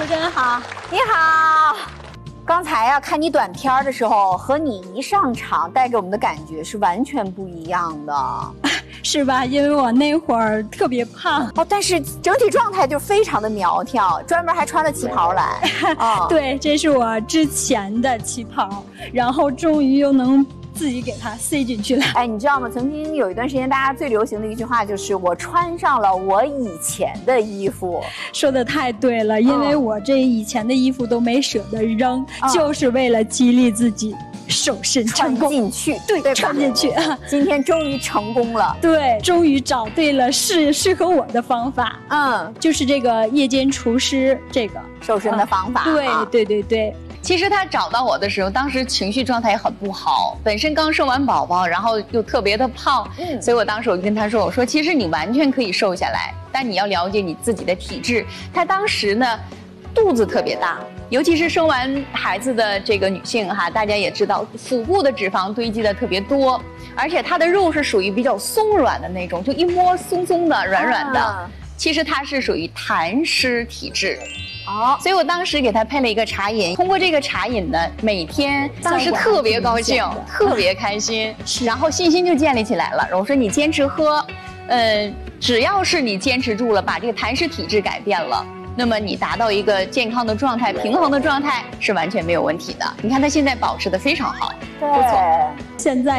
真好。 你好。刚才呀，看你短片的时候，和你一上场带给我们的感觉是完全不一样的， 是吧？因为我那会儿特别胖哦，但是整体状态就非常的苗条，专门还穿了旗袍来。 哦，对，这是我之前的旗袍，然后终于又能自己给它塞进去了。 哎，你知道吗？曾经有一段时间，大家最流行的一句话就是“我穿上了我以前的衣服”。 说的太对了，因为我这以前的衣服都没舍得扔，就是为了激励自己瘦身成功。 穿进去， 对，穿进去。 今天终于成功了。 对，终于找对了适合我的方法。就是这个夜间厨师这个瘦身的方法。 对。 其实他找到我的时候，当时情绪状态也很不好，本身刚生完宝宝，然后又特别的胖，所以我当时我就跟他说，我说其实你完全可以瘦下来，但你要了解你自己的体质。他当时呢，肚子特别大，尤其是生完孩子的这个女性哈，大家也知道，腹部的脂肪堆积的特别多，而且她的肉是属于比较松软的那种，就一摸松松的、软软的。其实她是属于痰湿体质。所以我当时给他配了一个茶饮，通过这个茶饮呢，每天当时特别高兴，特别开心，然后信心就建立起来了。我说你坚持喝，只要是你坚持住了，把这个痰湿体质改变了，那么你达到一个健康的状态、平衡的状态是完全没有问题的。你看他现在保持得非常好，不错。 现在